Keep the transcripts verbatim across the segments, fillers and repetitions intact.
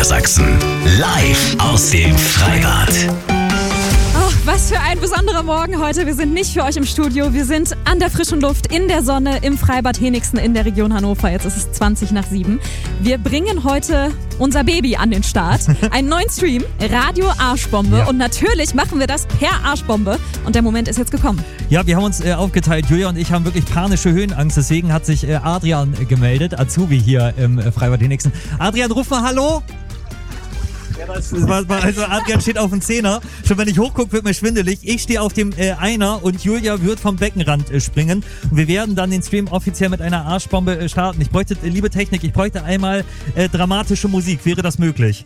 Niedersachsen. Live aus dem Freibad. Oh, was für ein besonderer Morgen heute. Wir sind nicht für euch im Studio. Wir sind an der frischen Luft, in der Sonne, im Freibad Henigsen in der Region Hannover. Jetzt ist es zwanzig nach sieben. Wir bringen heute unser Baby an den Start. Einen neuen Stream, Radio Arschbombe. Ja. Und natürlich machen wir das per Arschbombe. Und der Moment ist jetzt gekommen. Ja, wir haben uns äh, aufgeteilt. Julia und ich haben wirklich panische Höhenangst. Deswegen hat sich äh, Adrian äh, gemeldet, Azubi hier im äh, Freibad Henigsen. Adrian, ruf mal Hallo. Also Adrian steht auf dem Zehner. Schon wenn ich hochgucke, wird mir schwindelig. Ich stehe auf dem äh, Einer und Julia wird vom Beckenrand äh, springen. Und wir werden dann den Stream offiziell mit einer Arschbombe äh, starten. Ich bräuchte, äh, liebe Technik, ich bräuchte einmal äh, dramatische Musik. Wäre das möglich?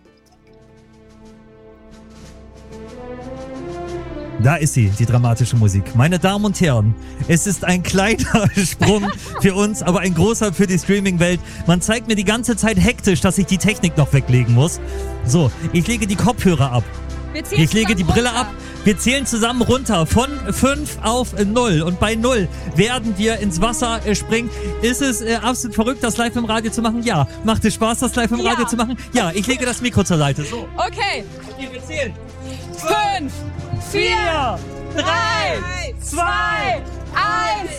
Da ist sie, die dramatische Musik. Meine Damen und Herren, es ist ein kleiner Sprung für uns, aber ein großer für die Streaming-Welt. Man zeigt mir die ganze Zeit hektisch, dass ich die Technik noch weglegen muss. So, ich lege die Kopfhörer ab. Ich lege die Brille runter. ab. Wir zählen zusammen runter von fünf auf null. Und bei null werden wir ins Wasser äh, springen. Ist es äh, absolut verrückt, das live im Radio zu machen? Ja. Macht es Spaß, das live im ja. Radio zu machen? Ja, ich lege das Mikro zur Seite. So. Okay. Okay, wir zählen. Fünf, vier, drei, zwei, eins.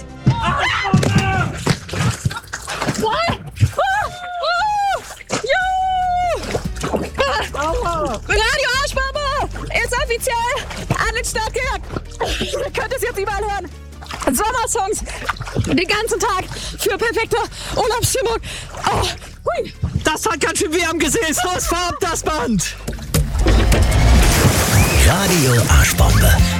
Radio Arschbombe ist offiziell an den Start gegangen. Ihr könnt es jetzt überall hören. Sommersongs den ganzen Tag für perfekte Urlaubsstimmung. Oh, hui. Das hat ganz schön weh am Gesäß. Los, fahr ab das Band. Radio Arschbombe.